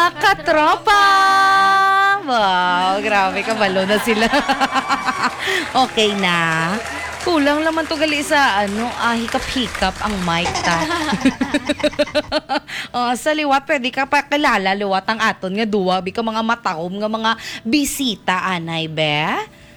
katropa! Wow, grabe, kabalo na sila. Okay na. Kulang naman to gali sa hikap-hikap ang mic ta. Sa liwat, pwede ka pa kilala liwat ang aton nga duwa. Bika mga matahom nga mga bisita, anay be?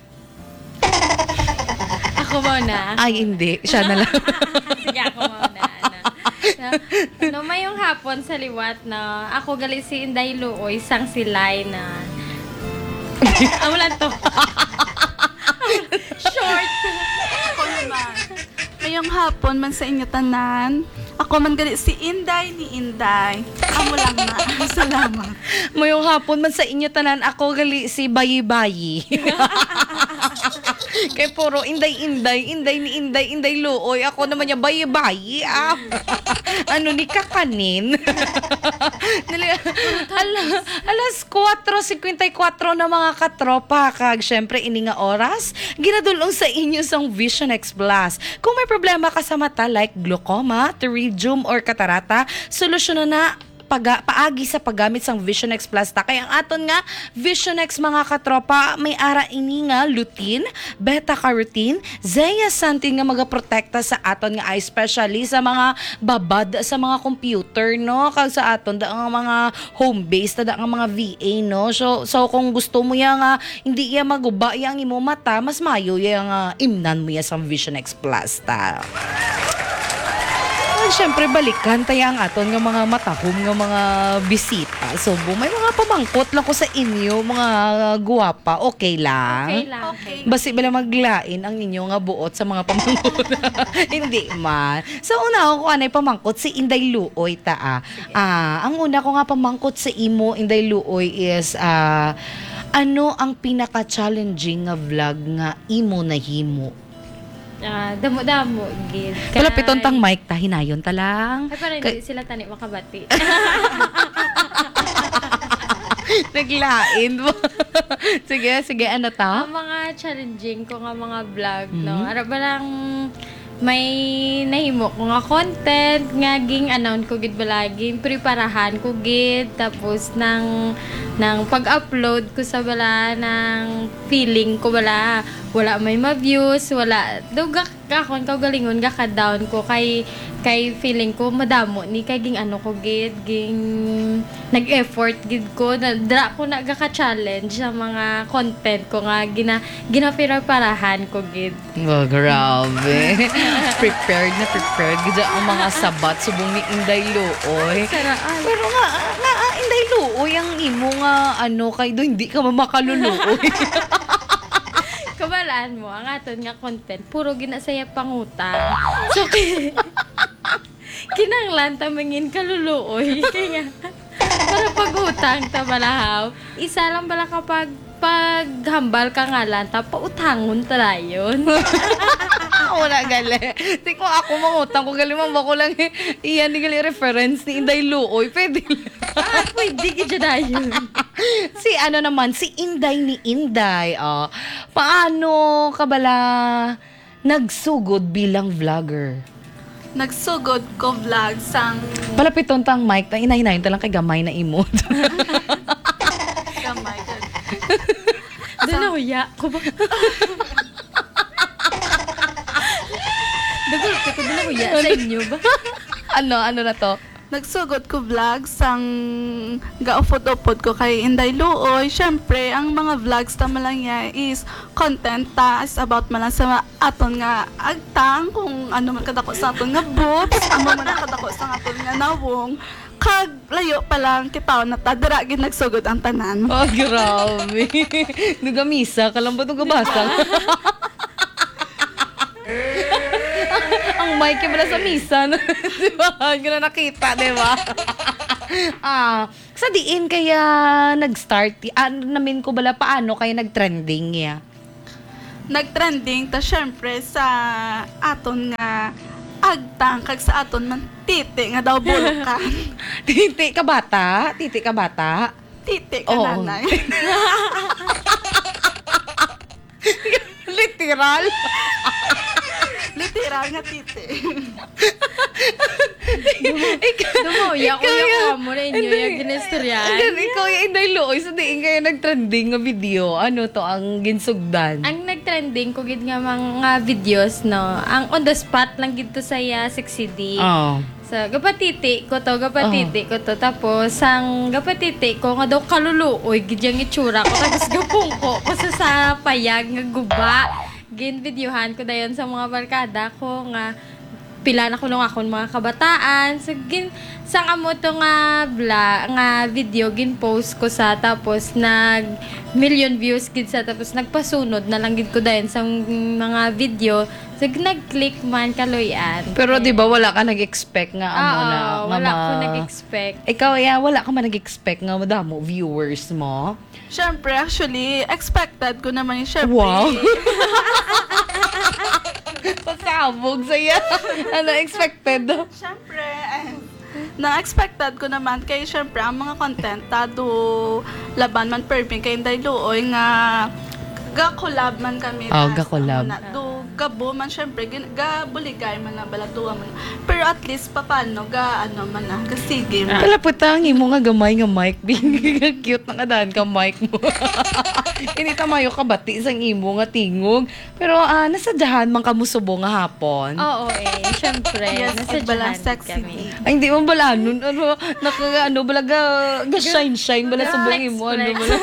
Ako muna. Ay, hindi. Siya na lang. Sige, ako muna. Mayong hapon sa liwat na ako gali si Inday Luoy, sang silay na... Amulan to. Short. Ako naman. Ngayong hapon man sa inyo tanan, ako man gali si Inday ni Inday. Amo lang na. Salamat. Mayong hapon man sa inyo tanan, ako gali si Bayi-Bayi. Kay puro Inday ni Inday Luoy. Ako naman niya Bayi-Bayi. Ano ni kakanin? Alas 4:54 na mga katropa. Kag syempre ini nga oras, ginadulong sa inyo sang Vision X Plus. Kung may problema ka sa mata like glaucoma, pterygium or catarata, solusyon na paagi sa paggamit sang Vision X Plus ta. Kaya ang aton nga Vision X mga katropa, may ara ini nga lutein, beta-carotene, zeaxanthin nga magaprotekta sa aton nga eye, especially sa mga babad sa mga computer, no? Kag sa aton da ang mga home base da ang mga VA, no? So kung gusto mo ya nga hindi iya maguba yang imo mata, mas mayo ya nga imnan mo ya sang Vision X Plus ta. Siyempre balikan tayo ang aton nga mga matahom nga mga bisita. So, may mga pamangkot lang ko sa inyo, mga guwapa. Okay lang? Okay lang. Okay. Basi bala maglain ang inyo nga buot sa mga pamangkot. Hindi man. So, una ko anay pamangkot si Inday Luoy ta. Ang una ko nga pamangkot sa imo, Inday Luoy, is ano ang pinaka-challenging nga vlog nga imo nahimo? Damo-damo, gid. Kalapiton tang mic ta, hinayon ta lang. Ay, parang hindi sila tani makabati. Naglain mo. Sige, ano ta? Ang mga challenging ko nga mga vlog, no? Ara ba lang may nahimo ko nga content nga ging anon ko gid balaging preparahan ko gid tapos nang pag-upload ko sa bala ng feeling ko wala may ma-views, wala dugak kakon galingon ga ka-down ko kay feeling ko madamo ni kay ging ano ko gid ging nag-effort gid ko dra ko na ka-challenge sa mga content ko nga ginapiraparahan ko gid. Oh, grabe. prepared gid ang mga sabat subong ni Inday Luoy. Saraan. Pero nga Inday Luoy ang imo nga kay do hindi ka makaluluoy. Kabalaan mo, ang aton nga content, puro ginasaya pangutang. So, kinanglan tamangin kaluluoy. Kaya nga, para pag-utang ta balahaw, isa lang bala kapag paghambal ka nga lang, pautangon ta yun. Wala gali. Tingko ako mangutang ko gali mamba ko lang iyan ni gali reference ni Inday Luoy. Pwede Pwede ka dyan yun. si Inday ni Inday. Paano ka bala nagsugod bilang vlogger? Nagsugod ko vlog sang Palapiton tang mic, inahinayon talang kay gamay na emote. gamay. Doon na huya ko ba? Dagulti ko doon na huya sa inyo ba? ano na to? Nagsugod ko vlog sang gaupod-upod ko kay Inday Luoy. Syempre, ang mga vlogs ta lang niya is content ta is about man lang sa aton nga agtang kung ano man kadako sa aton nga boobs, amo man kadako sa aton nga nawong. Kag layo pa lang tipaw na ta dira gid nagsugod ang tanan. Oh, grabe. Nugamisa ka lang ba nugabasa? Ang mic pala sa misa, no? Diba? Hindi na nakita, diba? Sa diin kaya nag-start, namin ko bala paano kaya nag-trending ya? Nag-trending ta syempre sa aton nga agtang kag sa aton man titi nga daw bulukan. Titi ka bata? Titi ka Oo. nanay? Literal? titira nga titi. Dumauya ko yung mo rin yun, yung ginistoryan. Ikaw yung Inday Luoy, so diin kayo nag-trending nga video. Ano to, ang ginsugdan? Ang nag-trending ko gid nga mga videos, no? Ang on the spot lang gid to saya sexy D. Oh. So, gapatiti ko to. Tapos, ang gapatiti ko nga daw kaluluoy, gid yung itsura ko. Tapos, gapong ko sa payag nga guba. Gin-videohan ko dayon sa mga barkada ko nga pila na kulong akong mga kabataan. So, sang amo to nga video, gin-post ko sa, tapos million views gid sa, tapos nagpasunod na lang gid ko dayon sa mga video. So, nag-click man kaloyan. Pero di ba wala ka nag-expect nga amo na? Wala ko nag-expect. Ikaw, wala ka man nag-expect nga madamo viewers mo? Siyempre, actually, expected ko naman yung syempre. Wow! Pasabog sa'yo. Ano expected? Siyempre, na-expected ko naman kay syempre ang mga content tado laban man perping kay Inday Luoy nga ga-collab man kami. Ga-collab. Do gabo man syempre ga-buligay man na balatuwa man. Pero at least paano ano man na kasige man. Palaputang imo nga gamay nga mic. Cute na kadaan ka mic mo. Hindi tamayo ka bati sang imo nga tingog. Pero nasadyahan man ka musubo nga hapon. Oo syempre. Yes, nasa balang dyan sexy. kami. Ay, hindi mo bala nun. Balaga shine bala sa buhay mo.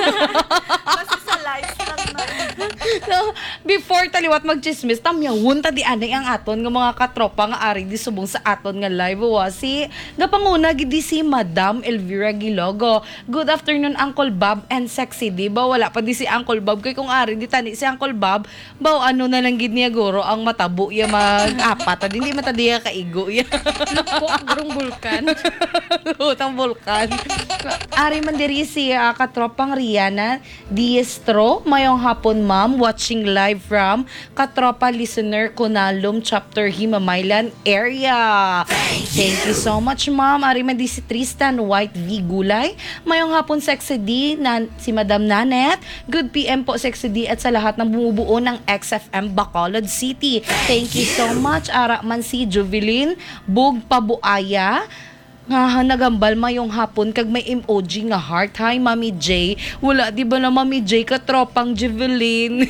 Kasi sa lights lang na. So, before taliwat magchismis, tamyawon ta di anay ang aton nga mga katropa nga ari di subong sa aton nga live si gapanguna gidi si Madam Elvira Gilogo. Good afternoon Uncle Bob and Sexy D. Ba wala pa di si Uncle Bob kay kung ari di tani si Uncle Bob, ba ano na lang gid niya guro ang matabo ya mag-apat. Hindi matadiya kaigo ya. Lupok, gurong bulkan. Lutang vulkan. Ari man diri si katropang Riana Diestro. Mayong hapon ma'am, watching live from Katropa Listener Kunalum Chapter Himamaylan area. Thank you so much ma'am. Ari man di si Tristan White V Gulay. Mayong hapon Sexy D si Madam Nanet. Good PM po Sexy D at sa lahat ng bumubuo ng XFM Bacolod City. Thank you so much. Ara man si Jovelyn Bug Pabuaya. Nga nagambal mayong hapon kag may emoji nga heart. Hi Mami J. Wala di ba na Mami J katropang Jeveline.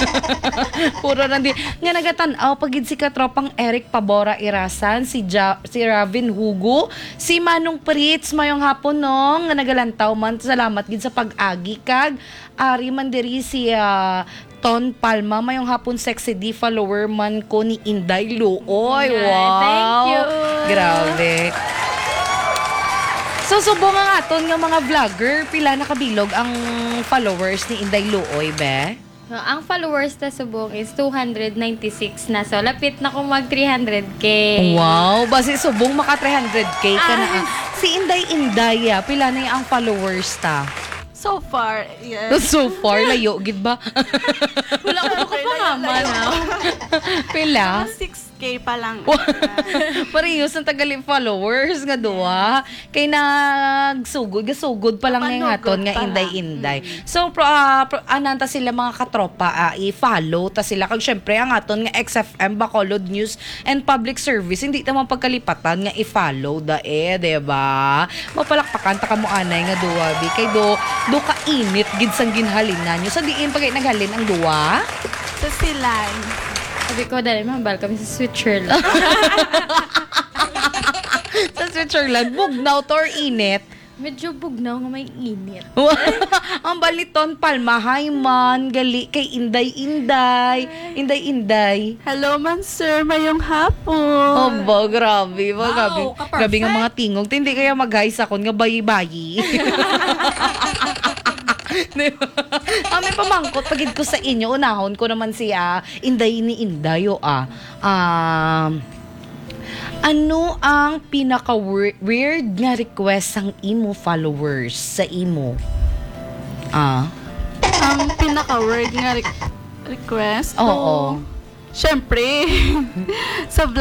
Puro nandi nga nagatan-aw pagid si katropang Eric Pabora Irasan, si Ravin Hugo, si Manong Pritz mayong hapon no nga nagalantaw man. Salamat gid sa pag-agi kag ari man diri si Ton Palma, mayong hapon Sexy D, follower man ko ni Inday Luoy. Wow! Thank you! Grabe. So, subong ang aton nga mga vlogger, pila na kabilog ang followers ni Inday Luoy, be? So, ang followers na subong is 296 na. So, lapit na kung mag 300k. Wow! Basi subong maka 300k ka na. Si Inday, pila na yung ang followers ta? So far, yes. So far, layo, gid ba? Wala ko ka pa mama na. Pila? 6K pa lang. Parehas ng tagali followers nga duwa. Kay gasugod pa lang nga aton nga Inday. So ananta sila mga katropa i-follow ta sila kag syempre ang aton nga XFM Bacolod News and Public Service hindi ta man pagkalipatan nga i-follow diba? Mapalakpakan ta kamo anay nga duwa bi kay do ka init gid sang ginhalinan nyo. Sa diin pagay naghalin ang duwa? Sa silay. Sabi ko, dali mambal kami sa Switzerland. Sa Switzerland, bugnaw to or init? Medyo bugnaw nga may init. Ang baliton palma, hi man, gali kay Inday. Hello man sir, mayong hapon. Obo, grabe. Wow, Grabe nga mga tingog. Hindi kaya mag-hi sa kon nga bayi-bayi. May pamangkot pagid ko sa inyo. Unahon ko naman siya Inday ni Indayo ano ang pinaka-weird nga request ng imo followers sa imo? Ang pinaka-weird nga request? Oo. Syempre, sa